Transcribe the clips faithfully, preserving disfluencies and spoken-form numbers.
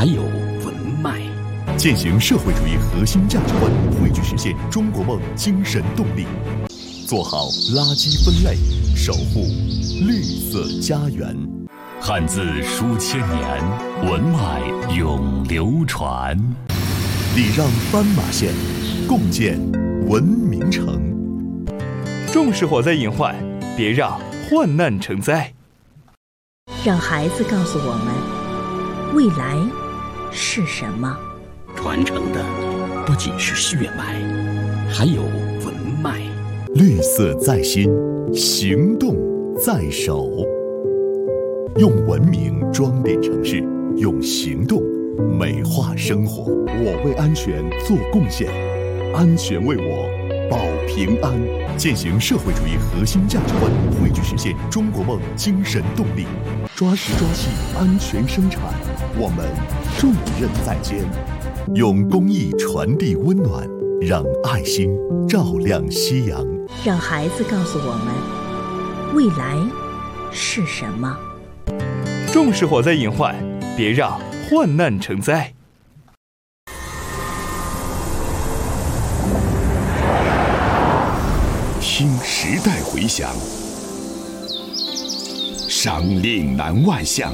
还有文脉。 践行社会主义核心价值观，汇聚实现中国梦精神动力。做好垃圾分类，守护绿色家园。 汉字书千年，文脉永流传。 礼让斑马线，共建文明城。 重视火灾隐患，别让患难成灾。 让孩子告诉我们，未来是什么？ 传承的不仅是血脉，还有文脉。 绿色在心，行动在手。用文明装点城市，用行动美化生活。我为安全做贡献，安全为我保平安。践行社会主义核心价值观，汇聚实现中国梦精神动力。抓实抓细，安全生产，我们重任在肩。用公益传递温暖，让爱心照亮夕阳。 让孩子告诉我们，未来是什么？ 重视火灾隐患，别让患难成灾。 听时代回响，赏岭南万象，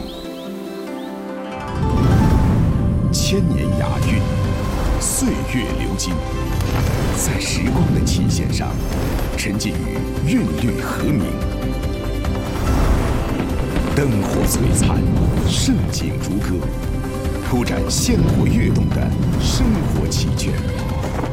千年雅韵，岁月流金，在时光的琴弦上，沉浸于韵律和鸣。灯火璀璨，盛景如歌，铺展鲜活跃动的生活奇卷。